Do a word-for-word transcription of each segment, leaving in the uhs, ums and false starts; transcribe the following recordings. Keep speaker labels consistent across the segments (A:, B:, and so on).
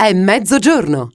A: È mezzogiorno.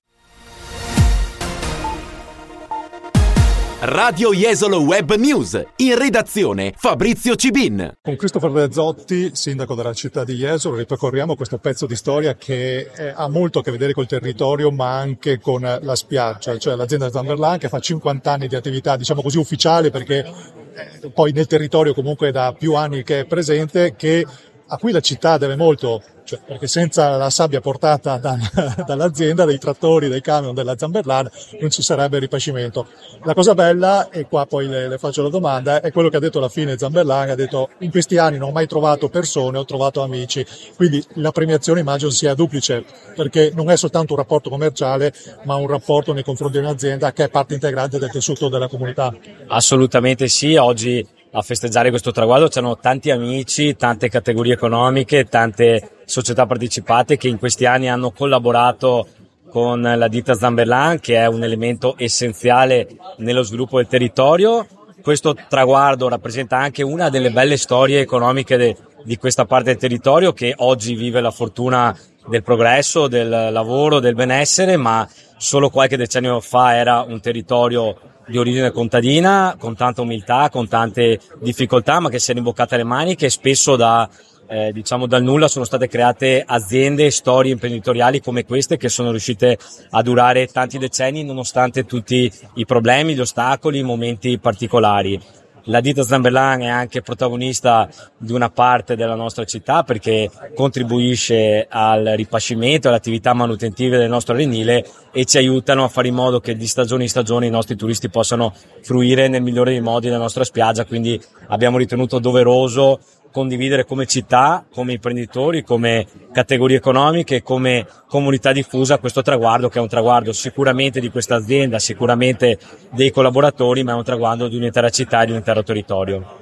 B: Radio Jesolo Web News, in redazione Fabrizio Cibin.
C: Con Christopher Rezzotti, sindaco della città di Jesolo, ripercorriamo questo pezzo di storia che eh, ha molto a che vedere col territorio ma anche con la spiaggia, cioè l'azienda Zamberlan che fa cinquanta anni di attività, diciamo così, ufficiale, perché eh, poi nel territorio comunque è da più anni che è presente, che a cui la città deve molto, cioè, perché senza la sabbia portata da, dall'azienda, dei trattori, dei camion della Zamberlan, non ci sarebbe ripascimento. La cosa bella, e qua poi le, le faccio la domanda, è quello che ha detto alla fine Zamberlan, ha detto: in questi anni non ho mai trovato persone, ho trovato amici. Quindi la premiazione immagino sia duplice, perché non è soltanto un rapporto commerciale, ma un rapporto nei confronti di un'azienda che è parte integrante del tessuto della comunità.
D: Assolutamente sì, oggi a festeggiare questo traguardo c'erano tanti amici, tante categorie economiche, tante società partecipate che in questi anni hanno collaborato con la ditta Zamberlan, che è un elemento essenziale nello sviluppo del territorio. Questo traguardo rappresenta anche una delle belle storie economiche de, di questa parte del territorio, che oggi vive la fortuna del progresso, del lavoro, del benessere, ma solo qualche decennio fa era un territorio di origine contadina, con tanta umiltà, con tante difficoltà, ma che si è rimboccata le maniche, e spesso da eh, diciamo dal nulla sono state create aziende, storie imprenditoriali come queste, che sono riuscite a durare tanti decenni nonostante tutti i problemi, gli ostacoli, i momenti particolari. La ditta Zamberlan è anche protagonista di una parte della nostra città, perché contribuisce al ripascimento, alle attività manutentive del nostro arenile, e ci aiutano a fare in modo che di stagione in stagione i nostri turisti possano fruire nel migliore dei modi della nostra spiaggia. Quindi abbiamo ritenuto doveroso condividere come città, come imprenditori, come categorie economiche, come comunità diffusa questo traguardo, che è un traguardo sicuramente di questa azienda, sicuramente dei collaboratori, ma è un traguardo di un'intera città e di un intero territorio.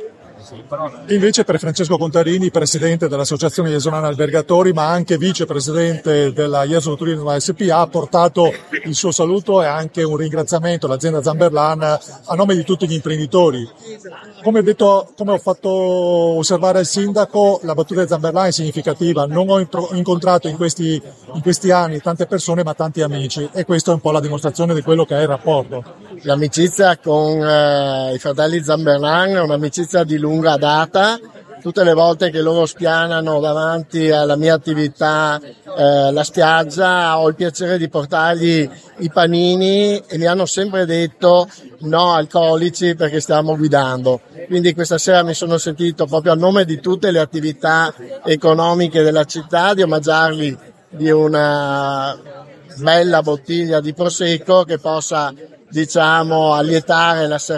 C: Invece per Francesco Contarini, presidente dell'Associazione Jesolana Albergatori, ma anche vicepresidente della Jesolo Turismo S P A, ha portato il suo saluto e anche un ringraziamento all'azienda Zamberlan a nome di tutti gli imprenditori. Come ho detto, come ho fatto osservare il sindaco, la battuta di Zamberlan è significativa. Non ho incontrato in questi, in questi anni tante persone, ma tanti amici, e questa è un po' la dimostrazione di quello che è il rapporto.
E: L'amicizia con eh, i fratelli Zamberlan è un'amicizia di lunga data. Tutte le volte che loro spianano davanti alla mia attività eh, la spiaggia, ho il piacere di portargli i panini, e mi hanno sempre detto no alcolici perché stiamo guidando. Quindi questa sera mi sono sentito, proprio a nome di tutte le attività economiche della città, di omaggiarli di una bella bottiglia di prosecco che possa, diciamo, allietare la serata